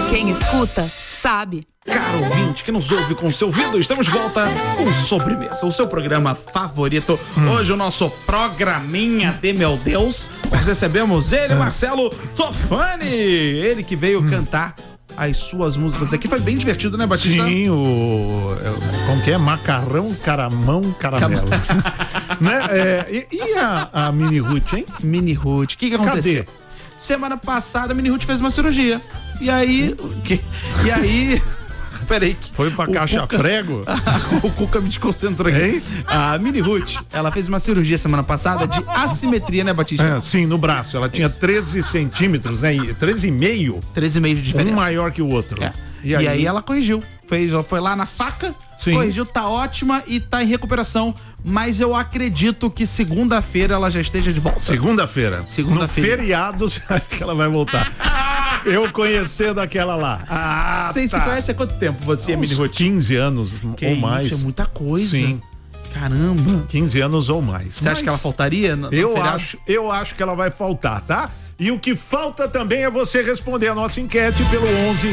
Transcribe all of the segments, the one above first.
Quem escuta, sabe. Caro ouvinte que nos ouve com o seu ouvido, estamos de volta com Sobremesa, o seu programa favorito. Hoje o nosso programinha de meu Deus. Nós recebemos ele, Marcelo Tofani. Ele que veio cantar as suas músicas aqui. Foi bem divertido, né, Batista? Sim, como que é? Macarrão, caramão, caramelo. Né? E a Mini Ruth, hein? Mini Ruth, o que aconteceu? Cadê? Semana passada a Mini Ruth fez uma cirurgia. E aí... Peraí. Foi pra caixa prego? O Cuca me desconcentrou aqui. Hein? A Mini Ruth, ela fez uma cirurgia semana passada de assimetria, né, Batista? Sim, no braço. Ela tinha 13 centímetros, né? 13,5. 13,5 de diferença. Um maior que o outro. E aí ela corrigiu. Foi lá na faca, Sim. Corrigiu, tá ótima e tá em recuperação. Mas eu acredito que segunda-feira ela já esteja de volta. Segunda-feira. Segunda-feira. No feriado, você acha que ela vai voltar? Eu conhecendo aquela lá. Vocês se conhecem há quanto tempo, você, Mini Ruth? 15 anos ou mais. Isso é muita coisa. Sim. Caramba. 15 anos ou mais. Você acha que ela faltaria? Eu acho que ela vai faltar, tá? E o que falta também é você responder a nossa enquete pelo 11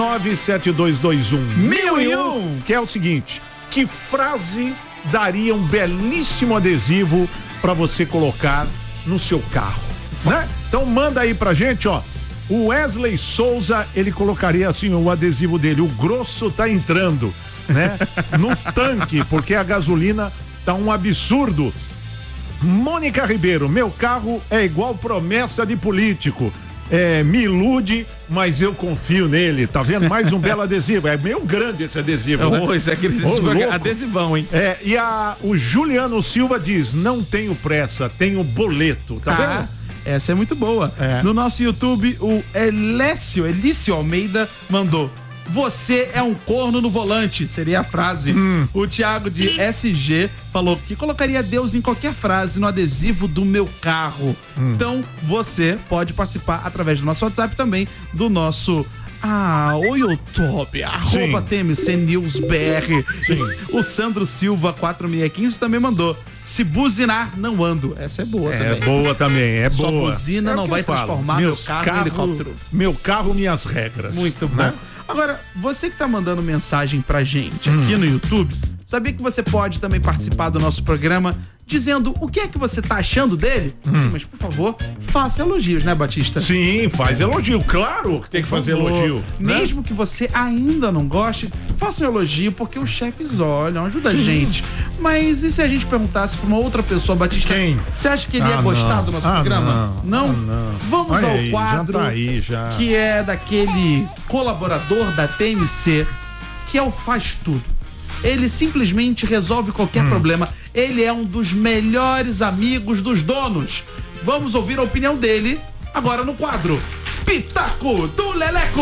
97221 1001, que é o seguinte: que frase daria um belíssimo adesivo pra você colocar no seu carro, né? Então manda aí pra gente, ó. O Wesley Souza, ele colocaria assim o adesivo dele: o grosso tá entrando, né? No tanque, porque a gasolina tá um absurdo. Mônica Ribeiro, meu carro é igual promessa de político. Me ilude, mas eu confio nele. Tá vendo? Mais um belo adesivo. É meio grande esse adesivo, né? Esse é aquele adesivão, hein? E o Juliano Silva diz: não tenho pressa, tenho boleto. Tá vendo? Essa é muito boa. No nosso YouTube, o Elício Almeida mandou: você é um corno no volante, seria a frase. O Thiago de SG falou que colocaria Deus em qualquer frase no adesivo do meu carro. Então, você pode participar através do nosso WhatsApp também, do nosso... o YouTube, @TMCNewsBR. O Sandro Silva 4615 também mandou: se buzinar, não ando. Essa é boa também. É boa também, é boa. Só buzina não vai transformar meu carro em helicóptero. Meu carro, minhas regras. Muito bom. Né? Agora, você que tá mandando mensagem pra gente aqui no YouTube, sabia que você pode também participar do nosso programa dizendo o que é que você tá achando dele? Sim, mas por favor, faça elogios, né, Batista? Sim, faz elogio, claro que tem que fazer elogio. Mesmo que você ainda não goste, faça um elogio, porque os chefes olham, ajuda a gente. Mas e se a gente perguntasse pra uma outra pessoa, Batista? Quem? Você acha que ele ia gostar do nosso programa? Não? Vamos ao quadro que é daquele colaborador da TMC, que é o Faz Tudo. Ele simplesmente resolve qualquer problema. Ele é um dos melhores amigos dos donos. Vamos ouvir a opinião dele agora no quadro Pitaco do Leleco.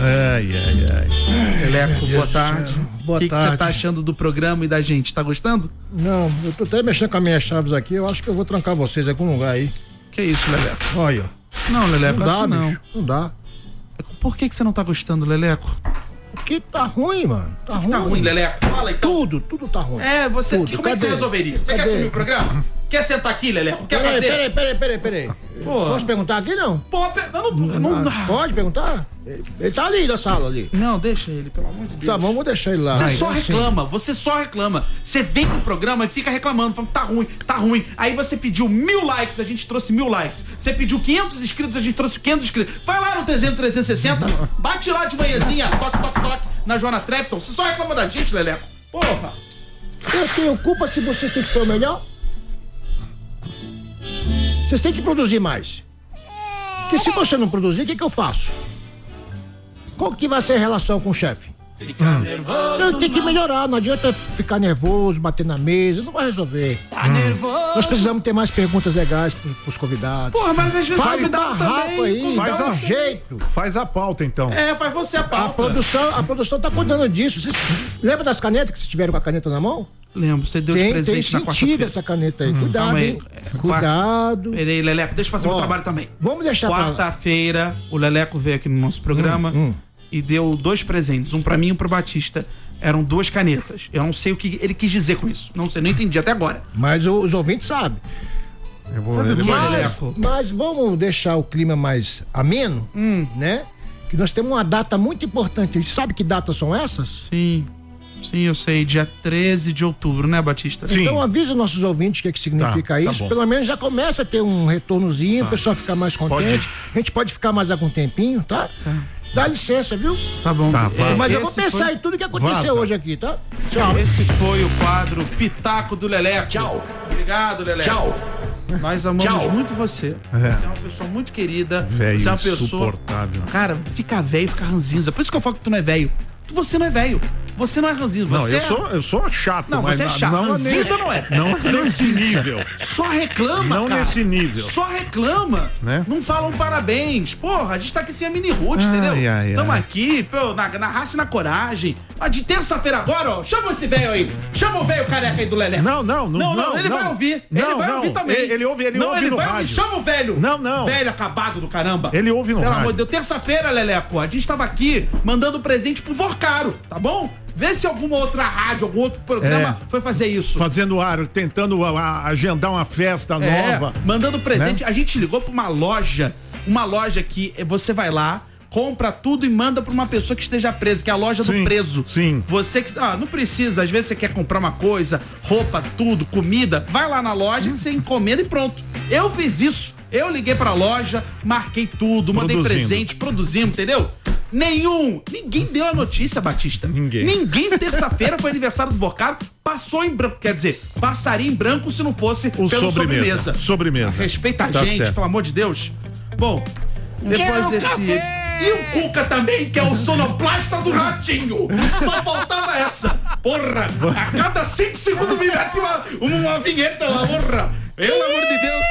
Leleco, boa tarde. Boa tarde. O que você tá achando do programa e da gente? Tá gostando? Não, eu tô até mexendo com as minhas chaves aqui. Eu acho que eu vou trancar vocês em algum lugar aí. Que isso, Leleco? Olha. Não, Leleco, não dá, assim não. Bicho, não dá. Por que você não tá gostando, Leleco? Porque tá ruim, mano. Tá ruim, Leleco. Fala então. Tudo tá ruim. Você. Tudo. Como é que você resolveria? Você quer assumir o programa? Quer sentar aqui, Leleco? Quer fazer? Peraí. Posso perguntar aqui, não? Não dá. Pode perguntar? Ele tá ali na sala ali. Não, deixa ele, pelo amor de Deus. Tá bom, vou deixar ele lá. Você só reclama. Você vem pro programa e fica reclamando, falando tá ruim. Aí você pediu 1000 likes, a gente trouxe 1000 likes. Você pediu 500 inscritos, a gente trouxe 500 inscritos. Vai lá no 360, bate lá de manhãzinha, toque, na Joana Trepton. Você só reclama da gente, Leleco. Porra. Eu tenho culpa se vocês têm que ser o melhor? Vocês têm que produzir mais. Porque se você não produzir, o que eu faço? Qual que vai ser a relação com o chefe? Eu tenho que melhorar, não adianta ficar nervoso, bater na mesa, não vai resolver. Tá nervoso. Nós precisamos ter mais perguntas legais pros convidados. Porra, mas às vezes faz o barraco aí, faz dá um jeito. Faz a pauta então. Faz você a pauta. A produção tá cuidando disso. Vocês lembra das canetas que vocês tiveram com a caneta na mão? Lembro, você deu de presente na quarta-feira. Tem essa caneta aí. Cuidado, hein? Cuidado. Peraí, Leleco, deixa eu fazer meu trabalho também. Vamos deixar quarta-feira, o Leleco veio aqui no nosso programa e deu 2 presentes, um pra mim e um pro Batista. Eram 2 canetas. Eu não sei o que ele quis dizer com isso. Não sei, não entendi até agora. Mas os ouvintes sabem. Mas vamos deixar o clima mais ameno, né? que nós temos uma data muito importante. Você sabe que datas são essas? Sim, eu sei. Dia 13 de outubro, né, Batista? Sim. Então avisa os nossos ouvintes o que significa isso. bom. Pelo menos já começa a ter um retornozinho, o pessoal fica mais contente. A gente pode ficar mais algum tempinho, tá? Dá licença, viu? Tá bom. Tá, Mas eu vou esse pensar foi- em tudo que aconteceu hoje aqui, tá? Tchau. Esse foi o quadro Pitaco do Leleco. Tchau. Obrigado, Leleco. Tchau. Nós amamos Tchau. muito você. Você é uma pessoa muito querida. Velho Você é uma pessoa. insuportável. Cara, fica velho, fica ranzinza. Por isso que eu falo que tu não é velho. Você não é velho. Você não é ranzinza. Não, Você eu sou chato. Não, mas você é chato. Ranzinza não é. Não nesse nível. Só reclama, Não cara. nesse nível. Só reclama. Né? Não falam parabéns. Porra, a gente tá aqui sem a mini Ruth, entendeu? ai, Tamo ai. aqui, pô, na raça e na coragem. Ah, de terça-feira agora, ó, chama esse velho aí. Chama o velho careca aí do Lelé. Não, ele vai ouvir. Ele vai ouvir também. Ele ouve não, ouve ele no vai ouvir. rádio. Chama o velho. Não. Velho acabado do caramba. Ele ouve no Pelo rádio. amor de Deus. Terça-feira, Leleco, a gente tava aqui mandando presente pro Vorcaro, tá bom? Vê se alguma outra rádio, algum outro programa foi fazer isso. Fazendo tentando agendar uma festa nova. Mandando presente. A gente ligou pra uma loja que você vai lá, compra tudo e manda pra uma pessoa que esteja presa, que é a loja do preso. Sim. Você que, não precisa, às vezes você quer comprar uma coisa, roupa, tudo, comida, vai lá na loja, você encomenda e pronto. Eu fiz isso. Eu liguei pra loja, marquei tudo, mandei presente, produzimos, entendeu? Ninguém deu a notícia, Batista. Ninguém terça-feira foi aniversário do Vorcaro, passou em branco, quer dizer, passaria em branco se não fosse O pelo sobremesa. Respeita a Tá gente, certo. pelo amor de Deus. Bom, depois desse... E o Cuca também, que é o sonoplasta do Ratinho. Só faltava essa. Porra, a cada 5 segundos me mete uma vinheta lá, porra. Pelo amor de Deus.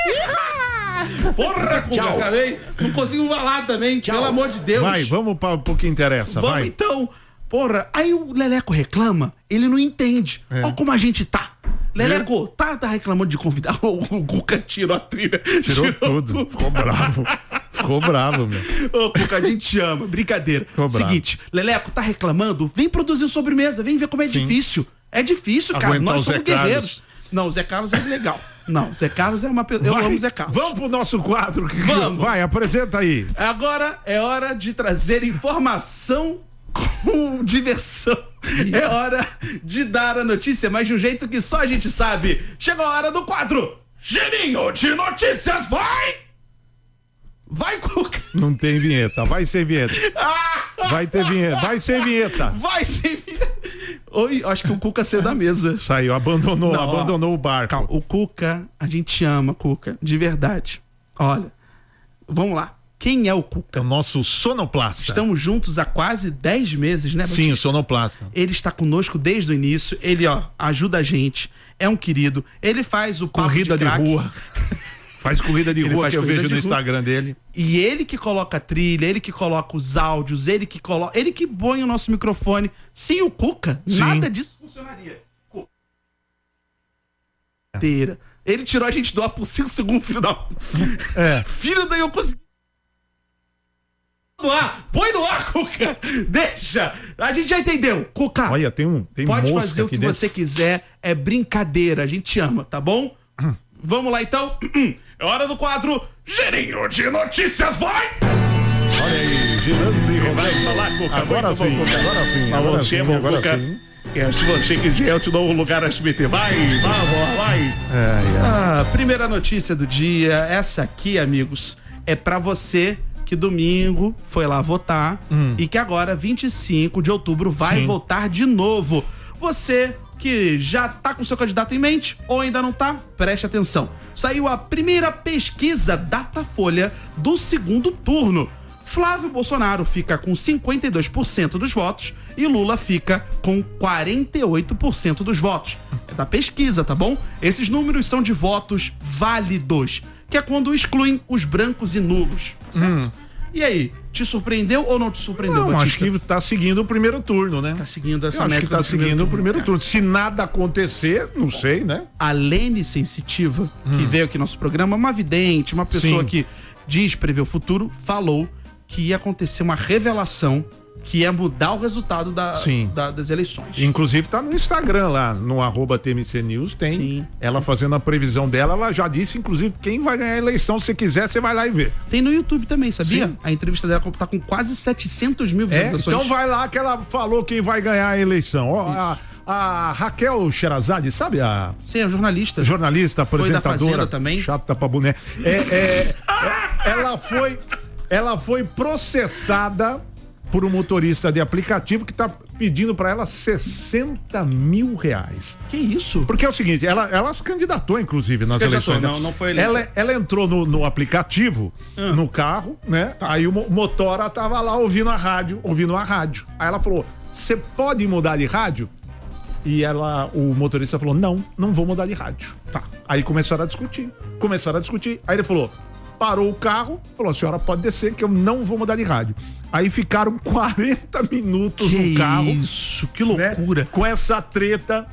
Porra, Cuca, Tchau. acabei. Não consigo falar também, pelo amor de Deus. Vai, vamos para o que interessa. Vamos vai. então. Porra, aí o Leleco reclama, ele não entende. Olha como a gente tá. Leleco, tá reclamando de convidar. O Cuca tirou a trilha. Tirou tudo. Ficou bravo. Ficou bravo, meu. Ô, Cuca, a gente te ama. Brincadeira. Ficou bravo. Seguinte, Leleco, tá reclamando? Vem produzir sobremesa, vem ver como é difícil. É difícil, cara. Aguentar Nós o somos Zé guerreiros. Carlos. Não, o Zé Carlos é legal. Não, o Zé Carlos é uma pessoa. Eu amo o Zé Carlos. Vamos pro nosso quadro. Vamos. Vai, apresenta aí. Agora é hora de trazer informação com diversão. É hora de dar a notícia, mas de um jeito que só a gente sabe. Chegou a hora do quadro Girinho de Notícias, vai! Vai, Cuca! Não tem vinheta, vai ser vinheta. Vai ter vinheta, vai ser vinheta. Vai ser vinheta. Oi, acho que o Cuca saiu da mesa. Saiu, abandonou Não, o barco. Calma, o Cuca, a gente te ama, Cuca, de verdade. Olha, vamos lá. Quem é o Cuca? É o nosso sonoplasta. Estamos juntos há quase 10 meses, né, Sim, o Batista? sonoplasta. Ele está conosco desde o início. Ele, ajuda a gente. É um querido. Ele faz o papo Corrida de crack. rua. Faz corrida de Ele rua faz que eu corrida vejo de no rua. Instagram dele. E ele que coloca a trilha, ele que coloca os áudios, ele que põe o nosso microfone. Sem o Cuca, nada disso funcionaria. Ele tirou a gente do ar por 5 segundos, filho da... Filho da eu consegui... Põe no ar, Cuca! Deixa! A gente já entendeu. Cuca, Olha, tem pode mosca fazer o aqui que dentro. você quiser. É brincadeira. A gente te ama, tá bom? Vamos lá, então. É hora do quadro Girinho de Notícias, vai! Olha aí, girando e rodando. Vai falar, Cuca. Agora Muito sim, bom, Cuca. agora sim. Mas Agora você, sim, meu agora Cuca, sim. se você quiser, eu te dou um lugar na SBT. Vai, vai. Primeira notícia do dia. Essa aqui, amigos, é pra você que domingo foi lá votar e que agora, 25 de outubro, vai Sim. votar de novo. Você que já tá com seu candidato em mente ou ainda não tá, preste atenção. Saiu a primeira pesquisa Datafolha do segundo turno. Flávio Bolsonaro fica com 52% dos votos e Lula fica com 48% dos votos. É da pesquisa, tá bom? Esses números são de votos válidos, que é quando excluem os brancos e nulos, certo? E aí, te surpreendeu ou não te surpreendeu, Não, acho Batista? que tá seguindo o primeiro turno, né? Tá seguindo essa Eu acho que métrica tá do primeiro seguindo o turno. primeiro turno. Se nada acontecer, não sei, né? A Lene Sensitiva, que veio aqui no nosso programa, uma vidente, uma pessoa Sim. que diz prever o futuro, falou que ia acontecer uma revelação que é mudar o resultado das eleições. Inclusive tá no Instagram lá, no @TMC News, tem ela fazendo a previsão dela, ela já disse, inclusive, quem vai ganhar a eleição, se quiser, você vai lá e vê. Tem no YouTube também, sabia? Sim. A entrevista dela tá com quase 700 mil visualizações. Então vai lá que ela falou quem vai ganhar a eleição. Ó, a Raquel Sherazade, sabe a... Sim, a jornalista. Jornalista, apresentadora. Foi da Fazenda também. Chata pra boné. Ela foi processada por um motorista de aplicativo que tá pedindo pra ela 60 mil reais. Que isso? Porque é o seguinte, ela se candidatou, inclusive, nas eleições. Não foi eleita. Ela entrou no aplicativo, no carro, né? Aí o motora tava lá ouvindo a rádio. Aí ela falou, você pode mudar de rádio? E o motorista falou, não vou mudar de rádio. Tá. Aí começaram a discutir. Aí ele falou, parou o carro, falou, a senhora pode descer que eu não vou mudar de rádio. Aí ficaram 40 minutos no carro. Isso, que loucura. Né, com essa treta.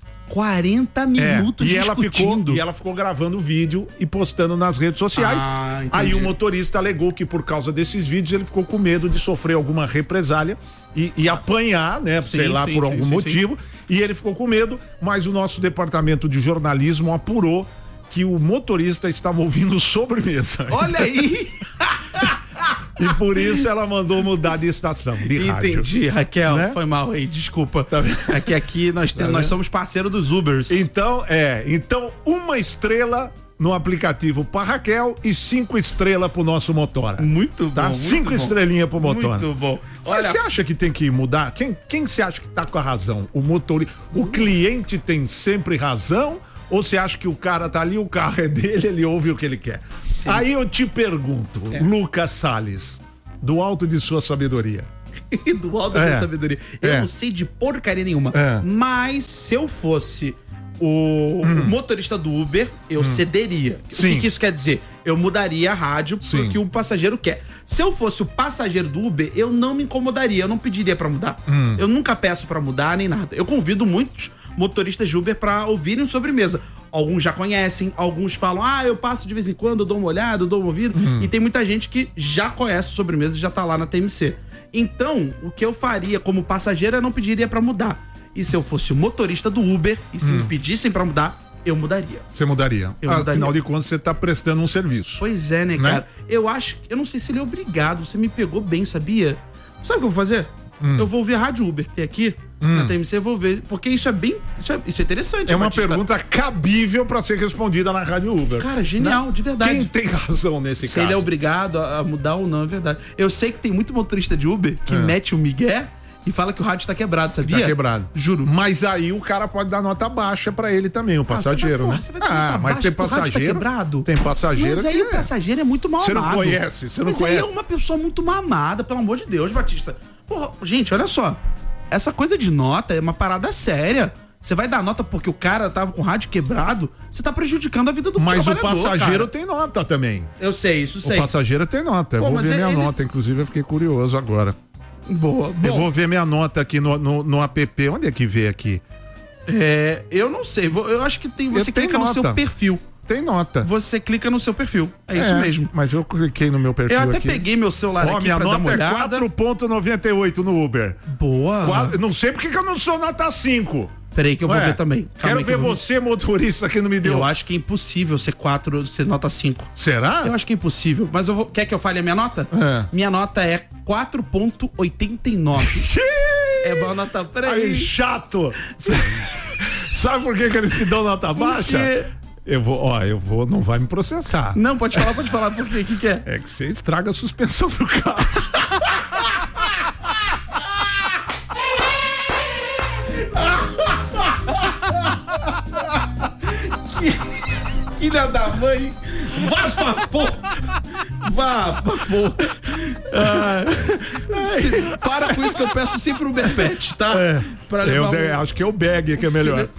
40 minutos discutindo. E ela ficou gravando o vídeo e postando nas redes sociais. Aí o motorista alegou que por causa desses vídeos ele ficou com medo de sofrer alguma represália e apanhar, né? Por algum motivo. E ele ficou com medo, mas o nosso departamento de jornalismo apurou que o motorista estava ouvindo sobremesa. Olha aí! E por isso ela mandou mudar de estação, de rádio. Entendi, Raquel, né? Foi mal aí, desculpa. É que aqui nós somos parceiro dos Ubers. Então, 1 estrela no aplicativo pra Raquel e 5 estrelas pro nosso motora. Muito bom. 5 estrelinhas pro motora. Muito bom. Olha, você acha que tem que mudar? Quem você acha que tá com a razão? O motorista, o cliente tem sempre razão? Ou você acha que o cara tá ali, o carro é dele, ele ouve o que ele quer? Sim. Aí eu te pergunto, Lucas Salles, do alto de sua sabedoria. Do alto da sabedoria. Eu não sei de porcaria nenhuma. Mas se eu fosse o motorista do Uber, eu cederia. Sim. O que isso quer dizer? Eu mudaria a rádio porque o passageiro quer. Se eu fosse o passageiro do Uber, eu não me incomodaria, eu não pediria pra mudar. Eu nunca peço pra mudar nem nada. Eu convido muitos motoristas de Uber pra ouvirem sobremesa. Alguns já conhecem, alguns falam, eu passo de vez em quando, eu dou uma olhada, eu dou um ouvido. E tem muita gente que já conhece sobremesa e já tá lá na TMC. Então, o que eu faria como passageiro, eu não pediria pra mudar. E se eu fosse o motorista do Uber, e se me pedissem pra mudar, eu mudaria. Você mudaria? Afinal de contas, você tá prestando um serviço. Pois é, né, cara? Eu não sei se ele é obrigado, você me pegou bem, sabia? Sabe o que eu vou fazer? Eu vou ouvir a Rádio Uber que tem aqui na TMC, eu vou ver, porque isso é interessante. É uma pergunta cabível pra ser respondida na Rádio Uber. Cara, genial, né? De verdade. Quem tem razão nesse caso? Se ele é obrigado a mudar ou não, é verdade. Eu sei que tem muito motorista de Uber que mete o migué e fala que o rádio tá quebrado, sabia? Tá quebrado. Juro. Mas aí o cara pode dar nota baixa pra ele também, o passageiro, né? Você vai dar nota baixa, tem passageiro. Tá quebrado. Tem passageiro. Mas aí o passageiro é muito mal amado. Você não conhece, Mas aí é uma pessoa muito mal amada, pelo amor de Deus, Batista. Porra, gente, olha só. Essa coisa de nota é uma parada séria. Você vai dar nota porque o cara tava com o rádio quebrado, você tá prejudicando a vida do trabalhador. Mas o passageiro tem nota também. Eu sei, isso sei. O passageiro tem nota. Eu vou ver minha nota, inclusive eu fiquei curioso agora. Boa. Eu vou ver minha nota aqui no app. Onde é que vê aqui? Eu não sei. Eu acho que você clica no seu perfil. Tem nota. Você clica no seu perfil. É isso mesmo. Mas eu cliquei no meu perfil aqui. Eu até peguei meu celular aqui minha pra dar uma olhada. Minha nota é 4,98 no Uber. Boa. Não sei porque que eu não sou nota 5. Peraí que eu vou ver também. Quero ver você, motorista, que não me deu. Eu acho que é impossível ser nota 5. Será? Eu acho que é impossível. Mas quer que eu fale a minha nota? Minha nota é 4,89. É boa nota. Peraí. Aí, chato. Sabe por que eles te dão nota baixa? Eu vou, não vai me processar. Não, pode falar, por quê? O que é? É que você estraga a suspensão do carro. Filha da mãe, vá pra porra! Vá pra porra! Para com isso que eu peço sempre o Uber Pet, tá? Pra levar acho que é o bag que é melhor.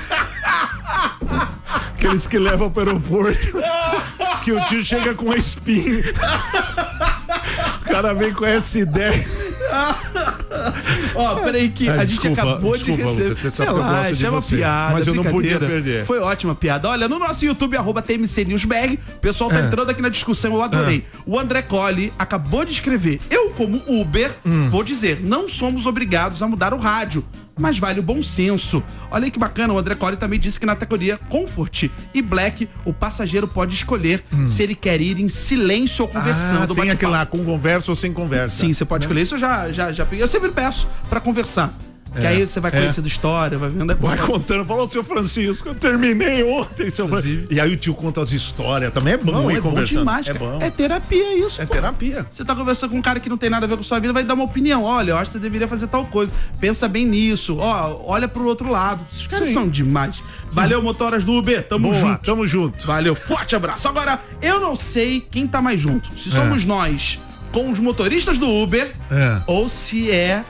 Aqueles que levam pro aeroporto, que o tio chega com a espinha. O cara vem com S10. Ó, peraí que a gente acabou de receber. Lucas, você sabe que eu gosto de você, piada, mas eu não podia perder. Foi ótima piada. Olha, no nosso YouTube, @TMCNewsBR, o pessoal tá entrando aqui na discussão, eu adorei. O André Colli acabou de escrever: eu, como Uber, vou dizer, não somos obrigados a mudar o rádio, mas vale o bom senso. Olha aí que bacana, o André Colli também disse que na categoria Comfort e Black, o passageiro pode escolher se ele quer ir em silêncio ou conversando. Tem aquele lá, com conversa ou sem conversa. Sim, você pode escolher. Isso eu já peguei. Eu sempre peço pra conversar. Que aí você vai conhecendo história, vai vendo. Vai contando, falou, seu Francisco, eu terminei ontem, seu Francisco. E aí o tio conta as histórias, também é bom, é bom demais, é bom. É terapia isso, É terapia. Você tá conversando com um cara que não tem nada a ver com sua vida, vai dar uma opinião. Olha, eu acho que você deveria fazer tal coisa. Pensa bem nisso. Ó, olha pro outro lado. Os caras são demais. Valeu, motoras do Uber. Tamo junto. Tamo junto. Valeu, forte abraço. Agora, eu não sei quem tá mais junto. Se somos nós com os motoristas do Uber ou se é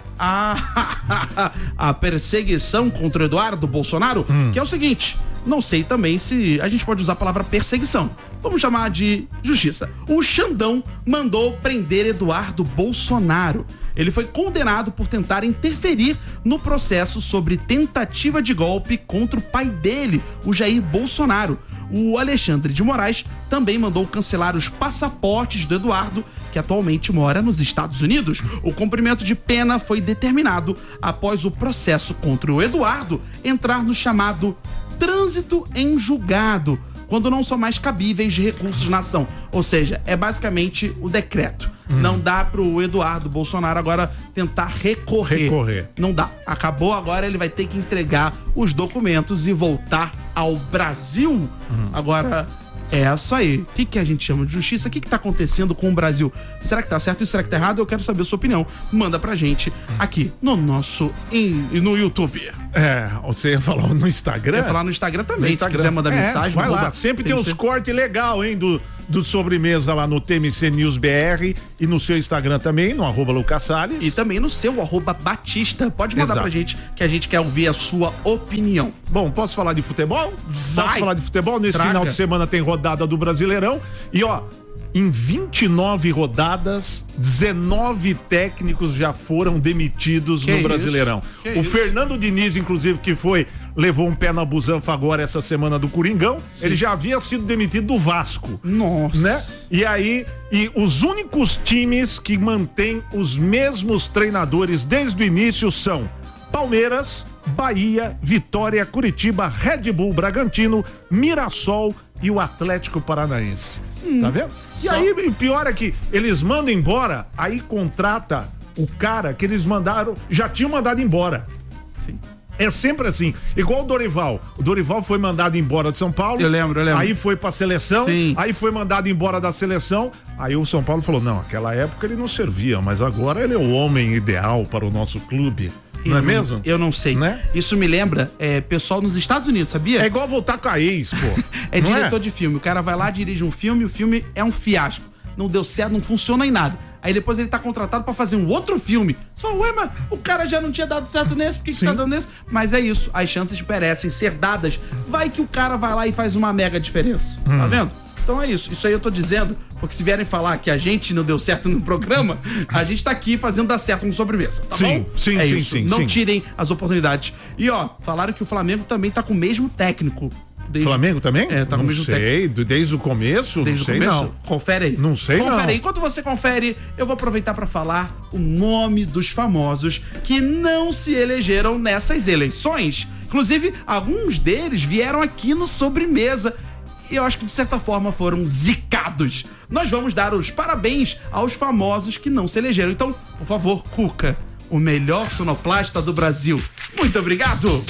a perseguição contra o Eduardo Bolsonaro, que é o seguinte, não sei também se a gente pode usar a palavra perseguição. Vamos chamar de justiça. O Xandão mandou prender Eduardo Bolsonaro. Ele foi condenado por tentar interferir no processo sobre tentativa de golpe contra o pai dele, o Jair Bolsonaro. O Alexandre de Moraes também mandou cancelar os passaportes do Eduardo, que atualmente mora nos Estados Unidos. O cumprimento de pena foi determinado após o processo contra o Eduardo entrar no chamado trânsito em julgado, quando não são mais cabíveis de recursos na ação. Ou seja, é basicamente o decreto. Não dá pro Eduardo Bolsonaro agora tentar recorrer. Não dá. Acabou, agora ele vai ter que entregar os documentos e voltar ao Brasil. Agora, é isso aí. O que a gente chama de justiça? O que tá acontecendo com o Brasil? Será que tá certo e será que tá errado? Eu quero saber a sua opinião. Manda pra gente aqui no nosso no YouTube. Você ia falar no Instagram? Eu ia falar no Instagram também, se quiser mandar mensagem. Vai lá, sempre tem uns cortes legal, hein, do sobremesa lá no TMC News BR e no seu Instagram também, no @LucasSalles. E também no seu @Batista. Pode mandar pra gente, que a gente quer ouvir a sua opinião. Bom, posso falar de futebol? Posso falar de futebol? Nesse final de semana tem rodada do Brasileirão e em 29 rodadas, 19 técnicos já foram demitidos no Brasileirão. O Fernando Diniz, inclusive, que levou um pé na busanfa agora essa semana do Coringão, ele já havia sido demitido do Vasco. Nossa. Né? E os únicos times que mantêm os mesmos treinadores desde o início são Palmeiras, Bahia, Vitória, Curitiba, Red Bull, Bragantino, Mirassol e o Atlético Paranaense. Tá vendo? E aí, o pior é que eles mandam embora, aí contrata o cara que eles já tinham mandado embora. Sim. É sempre assim. Igual o Dorival. O Dorival foi mandado embora de São Paulo. Eu lembro. Aí foi pra seleção. Sim. Aí foi mandado embora da seleção. Aí o São Paulo falou, não, naquela época ele não servia, mas agora ele é o homem ideal para o nosso clube. Não é mesmo? Eu não sei. Né? Isso me lembra pessoal nos Estados Unidos, sabia? É igual voltar com a ex, pô. É diretor de filme. O cara vai lá, dirige um filme, o filme é um fiasco. Não deu certo, não funciona em nada. Aí depois ele tá contratado pra fazer um outro filme. Você fala, ué, mas o cara já não tinha dado certo nesse, por que tá dando nesse? Mas é isso, as chances merecem ser dadas. Vai que o cara vai lá e faz uma mega diferença. Tá vendo? Então é isso. Isso aí eu tô dizendo, porque se vierem falar que a gente não deu certo no programa, a gente tá aqui fazendo dar certo no sobremesa, tá bom? Sim. Não tirem as oportunidades. E falaram que o Flamengo também tá com o mesmo técnico. Flamengo também? Tá com o mesmo técnico. Desde o começo? Desde não sei, o começo? não. Confere aí. Não sei, confere não. aí. Enquanto você confere, eu vou aproveitar para falar o nome dos famosos que não se elegeram nessas eleições. Inclusive, alguns deles vieram aqui no sobremesa. E eu acho que, de certa forma, foram zicados. Nós vamos dar os parabéns aos famosos que não se elegeram. Então, por favor, Cuca, o melhor sonoplasta do Brasil. Muito obrigado!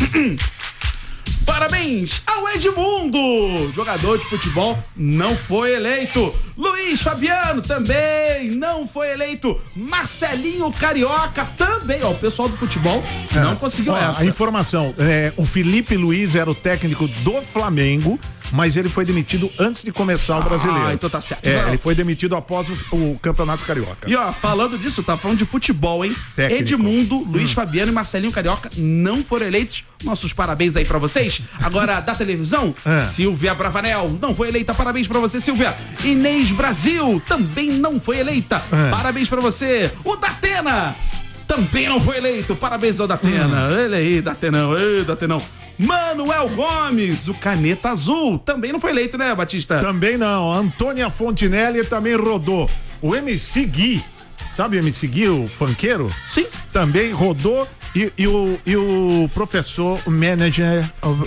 Parabéns ao Edmundo! Jogador de futebol não foi eleito. Luiz Fabiano também não foi eleito. Marcelinho Carioca também. O pessoal do futebol não conseguiu essa. A informação, o Felipe Luiz era o técnico do Flamengo, mas ele foi demitido antes de começar o Brasileiro. Então tá certo. Ele foi demitido após o Campeonato Carioca. E falando disso, tá falando de futebol, hein? Técnico. Edmundo, Luiz Fabiano e Marcelinho Carioca não foram eleitos. Nossos parabéns aí pra vocês. Agora, da televisão, Silvia Bravanel não foi eleita. Parabéns pra você, Silvia. Inês Brasil também não foi eleita. Parabéns pra você. O Datena também não foi eleito. Parabéns ao Datena. Ele aí, Datenão. Ei, Datenão. Manuel Gomes, o Caneta Azul, também não foi eleito, né, Batista? Também não. Antônia Fontinelli também rodou. O MC Gui, sabe o MC Gui, o funkeiro? Sim. Também rodou. E o professor, o manager,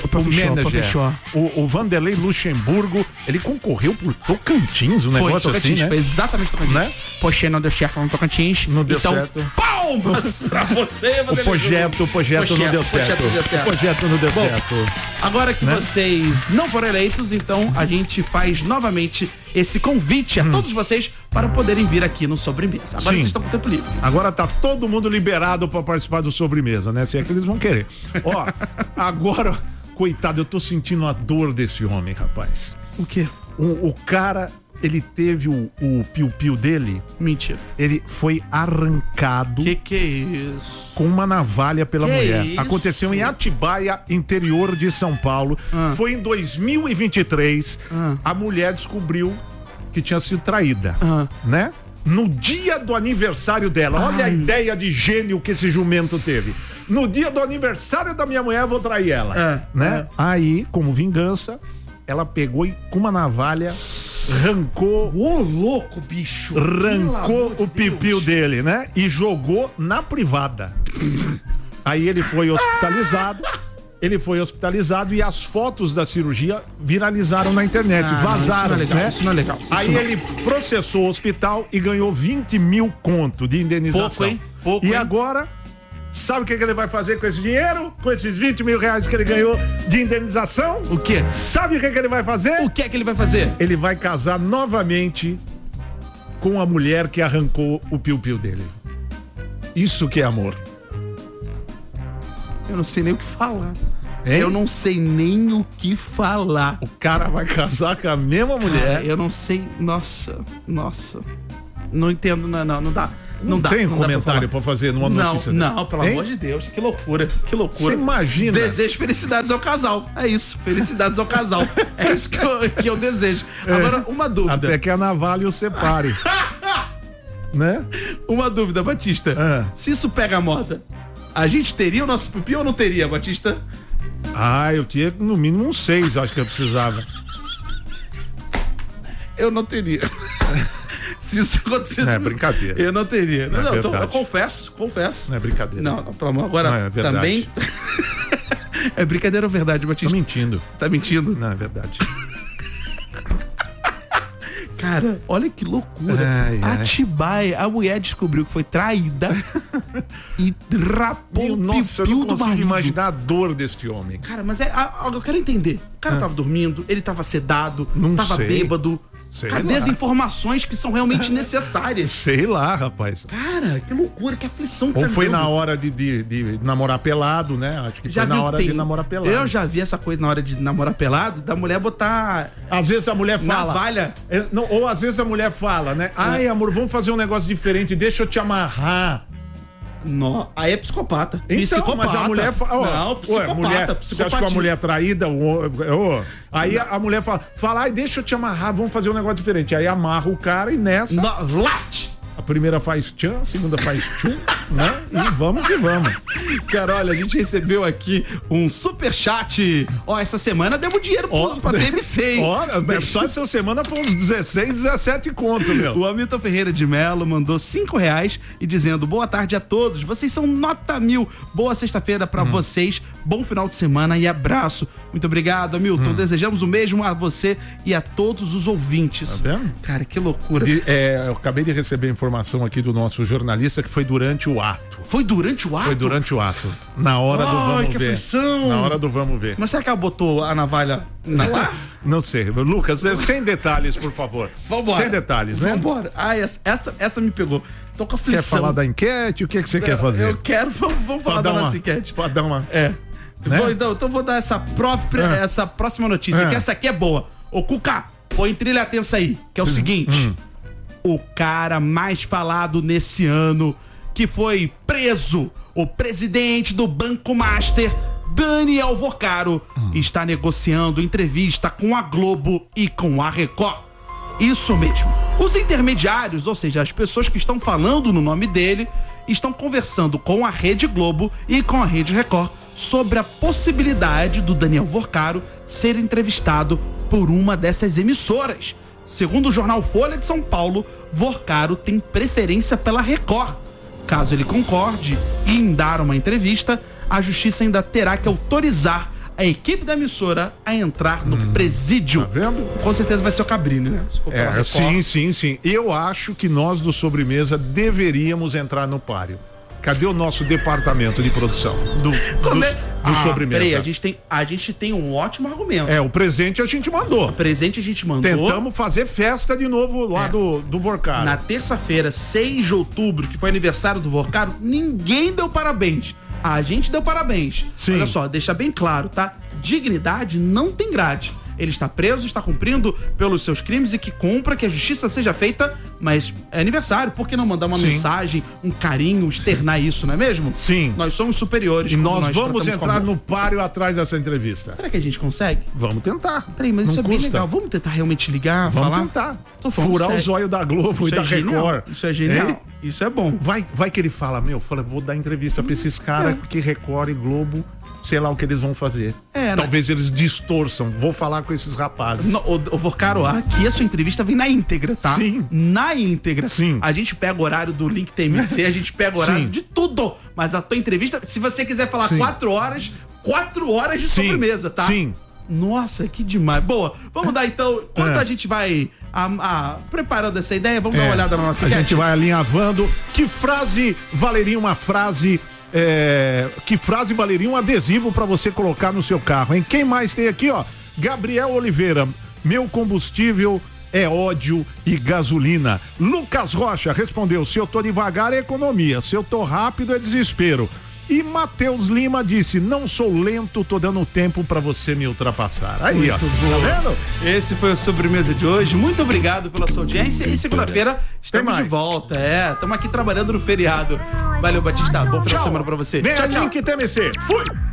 o Vanderlei Luxemburgo, ele concorreu por Tocantins, negócio Tocantins, assim, né? Foi exatamente Tocantins. Né? Poxa, não deu certo no Tocantins. Não deu então, certo. Palmas pra você, Vanderlei. O projeto não deu certo. O projeto não deu certo. Agora que vocês não foram eleitos, então a gente faz novamente esse convite a todos vocês para poderem vir aqui no Sobremesa. Agora vocês estão com tempo livre. Agora tá todo mundo liberado para participar do Sobremesa, né? Se é que eles vão querer. Ó, agora, coitado, eu tô sentindo a dor desse homem, rapaz. O quê? O cara, ele teve o piu-piu dele. Mentira. Ele foi arrancado. Que é isso? Com uma navalha pela mulher. Isso? Aconteceu em Atibaia, interior de São Paulo. Foi em 2023. A mulher descobriu que tinha sido traída, né? No dia do aniversário dela. Olha a ideia de gênio que esse jumento teve. No dia do aniversário da minha mulher, eu vou trair ela, né? Aí, como vingança, ela pegou e com uma navalha arrancou. Ô, louco, bicho! Arrancou o pipiu dele, né? E jogou na privada. Aí ele foi hospitalizado. E as fotos da cirurgia viralizaram na internet, vazaram, né? Isso não é legal. Aí ele processou o hospital e ganhou 20 mil conto de indenização. Pouco, hein? Pouco, e agora, sabe o que ele vai fazer com esse dinheiro? Com esses 20 mil reais que ele ganhou de indenização? O quê? Sabe o que ele vai fazer? O que é que ele vai fazer? Ele vai casar novamente com a mulher que arrancou o piu-piu dele. Isso que é amor. Eu não sei nem o que falar. Hein? Eu não sei nem o que falar. O cara vai casar com a mesma mulher. Cara, eu não sei. Nossa. Não entendo, não dá. Não dá. Tem não comentário pra fazer numa notícia dessa? Não, pelo amor de Deus. Que loucura. Você imagina. Desejo felicidades ao casal. É isso. Felicidades ao casal. É isso que eu desejo. Agora, uma dúvida. Até que a navalha o separe. Né? Uma dúvida, Batista. Se isso pega a moda, a gente teria o nosso pipi ou não teria, Batista? Eu tinha no mínimo uns 6, acho que eu precisava. Eu não teria. Se isso acontecesse. Não é brincadeira. Eu não teria. Não, é eu confesso. Não é brincadeira. Não, pelo amor. Agora, não, é verdade. também. É brincadeira ou verdade, Batista? Tô mentindo. Tá mentindo? Não, é verdade. Cara, olha que loucura. Atibaia, a mulher descobriu que foi traída e rapou o Nossa, eu piu não do consigo marido. imaginar a dor deste homem. Cara, mas eu quero entender. O cara tava dormindo, ele tava sedado, Não tava sei. bêbado. Sei Cadê lá. as informações que são realmente necessárias? Sei lá, rapaz. Cara, que loucura, que aflição. Ou foi tremenda. na hora de namorar pelado, né? Acho que Já foi na viu hora que tem- de namorar pelado. Eu já vi essa coisa na hora de namorar pelado, da mulher botar Às vezes a mulher fala. navalha. Ou às vezes a mulher fala, né? Ai, amor, vamos fazer um negócio diferente, deixa eu te amarrar. Não, aí é psicopata. Então, mas a mulher fala. Não, psicopata, mulher, você acha que a mulher é traída? Aí a mulher fala, ai, deixa eu te amarrar, vamos fazer um negócio diferente. Aí amarra o cara e nessa. Laft! A primeira faz tchan, a segunda faz tchum, né? E vamos que vamos. Cara, olha, a gente recebeu aqui um superchat. Ó, essa semana demos dinheiro pra TMC, hein? Só essa semana foi uns 16, 17 conto, meu. O Hamilton Ferreira de Melo mandou R$5 e dizendo: boa tarde a todos, vocês são nota 1000. Boa sexta-feira pra vocês, bom final de semana e abraço. Muito obrigado, Hamilton. Desejamos o mesmo a você e a todos os ouvintes. Tá vendo? Cara, que loucura. Eu acabei de receber informação aqui do nosso jornalista que foi durante o ato. Foi durante o ato? Foi durante o ato. Na hora do vamos que ver. aflição. Na hora do vamos ver. Mas será que ela botou a navalha lá? Não sei. Lucas, sem detalhes, por favor. Vambora. Sem detalhes, né? Vambora. Essa me pegou. Tô com aflição. Quer falar da enquete? O que você quer fazer? Eu quero. Vamos falar da nossa enquete. Pode dar uma... Né? Então vou dar essa próxima notícia, que essa aqui é boa. Ô, Cuca, põe trilha tensa aí, que é o seguinte. O cara mais falado nesse ano, que foi preso, o presidente do Banco Master, Daniel Vocaro, está negociando entrevista com a Globo e com a Record. Isso mesmo. Os intermediários, ou seja, as pessoas que estão falando no nome dele, estão conversando com a Rede Globo e com a Rede Record sobre a possibilidade do Daniel Vorcaro ser entrevistado por uma dessas emissoras. Segundo o jornal Folha de São Paulo, Vorcaro tem preferência pela Record. Caso ele concorde em dar uma entrevista, a justiça ainda terá que autorizar a equipe da emissora a entrar no presídio. Tá vendo? Com certeza vai ser o Cabrini, né? Se for pela Record. Sim. Eu acho que nós do Sobremesa deveríamos entrar no páreo. Cadê o nosso departamento de produção do Sobremesa? Peraí, a gente tem um ótimo argumento. O presente a gente mandou. O presente a gente mandou. Tentamos fazer festa de novo lá do Vorcaro. Na terça-feira, 6 de outubro, que foi aniversário do Vorcaro, ninguém deu parabéns. A gente deu parabéns. Sim. Olha só, deixa bem claro, tá? Dignidade não tem grade. Ele está preso, está cumprindo pelos seus crimes e que cumpra, que a justiça seja feita, mas é aniversário, por que não mandar uma mensagem, um carinho, externar isso, não é mesmo? Sim. Nós somos superiores. E nós vamos entrar no páreo atrás dessa entrevista. Será que a gente consegue? Vamos tentar. Peraí, mas não isso é bem custa. legal. Vamos tentar realmente ligar, Vamos falar? tentar. Tô falando Furar sério. os olhos da Globo Isso e da genial. Record. Isso é genial. Isso é bom. Vai que ele fala, vou dar entrevista pra esses caras, porque Record e Globo, sei lá o que eles vão fazer. Talvez eles distorçam. Vou falar com esses rapazes. O Vorcaro, aqui a sua entrevista vem na íntegra, tá? Sim. Na íntegra. Sim. A gente pega o horário do Link TMC, a gente pega o horário Sim. de tudo. Mas a tua entrevista, se você quiser falar Sim. 4 horas de sobremesa, tá? Sim. Nossa, que demais. Boa, vamos dar então, enquanto a gente vai preparando essa ideia, vamos dar uma olhada na nossa A enquete. gente vai alinhavando. Que frase valeria uma frase... que frase valeria um adesivo pra você colocar no seu carro, hein? Quem mais tem aqui, ó? Gabriel Oliveira. Meu combustível é ódio e gasolina. Lucas Rocha respondeu: se eu tô devagar é economia, se eu tô rápido é desespero. E Matheus Lima disse: não sou lento, tô dando tempo pra você me ultrapassar. Aí, ó. Tá vendo? Esse foi o Sobremesa de hoje. Muito obrigado pela sua audiência. E segunda-feira estamos de mais. volta. Estamos aqui trabalhando no feriado. Valeu, Batista. Bom final de semana pra você. Vem Tchau, a tchau. Link TMC. Fui!